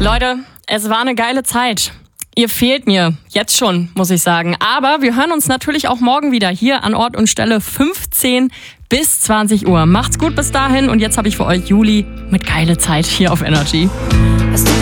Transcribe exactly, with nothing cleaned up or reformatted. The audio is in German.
Leute, es war eine geile Zeit. Ihr fehlt mir, jetzt schon, muss ich sagen. Aber wir hören uns natürlich auch morgen wieder hier an Ort und Stelle fünfzehn bis zwanzig Uhr. Macht's gut bis dahin und jetzt habe ich für euch Juli mit geile Zeit hier auf Energy. Hast du